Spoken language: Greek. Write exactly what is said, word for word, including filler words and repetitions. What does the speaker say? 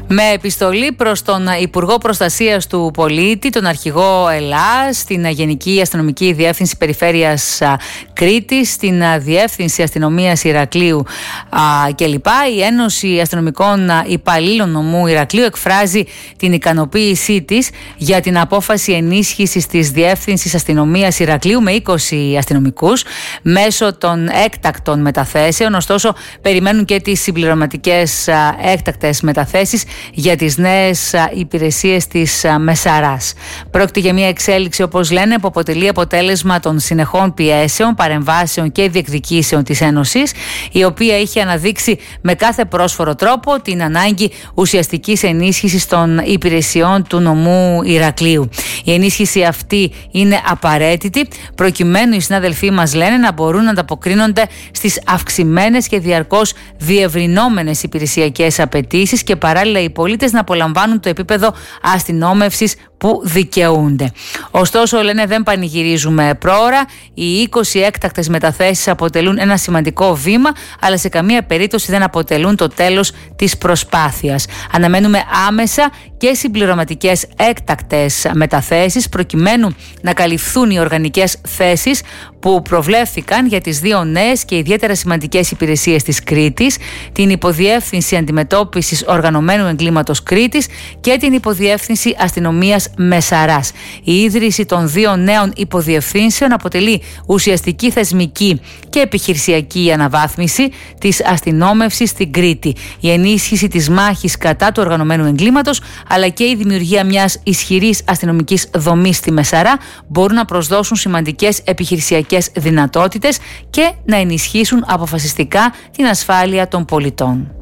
Με επιστολή προς τον Υπουργό Προστασίας του Πολίτη, τον Αρχηγό Ελλάς, την Γενική Αστυνομική Διεύθυνση Περιφέρειας Κρήτης, την Διεύθυνση Αστυνομίας Ηρακλείου κλπ. Η Ένωση Αστυνομικών Υπαλλήλων Νομού Ηρακλείου εκφράζει την ικανοποίησή της για την απόφαση ενίσχυσης της Διεύθυνσης Αστυνομίας Ηρακλείου με είκοσι αστυνομικούς μέσω των έκτακτων μεταθέσεων. Ωστόσο, περιμένουν και τις συμπληρωματικές έκτακτες μεταθέσεις για τις νέες υπηρεσίες της Μεσαράς. Πρόκειται για μια εξέλιξη, όπως λένε, που αποτελεί αποτέλεσμα των συνεχών πιέσεων, παρεμβάσεων και διεκδικήσεων της Ένωσης, η οποία είχε αναδείξει με κάθε πρόσφορο τρόπο την ανάγκη ουσιαστικής ενίσχυσης των υπηρεσιών του νομού Ηρακλείου. Η ενίσχυση αυτή είναι απαραίτητη προκειμένου οι συνάδελφοί μας, λένε, να μπορούν να ανταποκρίνονται στις αυξημένες και διαρκώς διευρυνόμενες υπηρεσιακές απαιτήσεις και παράλληλα οι πολίτες να απολαμβάνουν το επίπεδο αστυνόμευσης που δικαιούνται. Ωστόσο, λένε, δεν πανηγυρίζουμε πρόωρα. Οι είκοσι έκτακτες μεταθέσεις αποτελούν ένα σημαντικό βήμα, αλλά σε καμία περίπτωση δεν αποτελούν το τέλος της προσπάθειας. Αναμένουμε άμεσα και συμπληρωματικές έκτακτες μεταθέσεις προκειμένου να καλυφθούν οι οργανικές θέσεις που προβλέφθηκαν για τις δύο νέες και ιδιαίτερα σημαντικές υπηρεσίες της Κρήτης, την Υποδιεύθυνση Αντιμετώπισης Οργανωμένου Εγκλήματος Κρήτης και την Υποδιεύθυνση Αστυνομίας Μεσαράς. Η ίδρυση των δύο νέων υποδιευθύνσεων αποτελεί ουσιαστική θεσμική και επιχειρησιακή αναβάθμιση της αστυνόμευσης στην Κρήτη. Η ενίσχυση της μάχης κατά του οργανωμένου εγκλήματος αλλά και η δημιουργία μιας ισχυρής αστυνομικής δομής στη Μεσαρά μπορούν να προσδώσουν σημαντικές επιχειρησιακές δυνατότητες και να ενισχύσουν αποφασιστικά την ασφάλεια των πολιτών.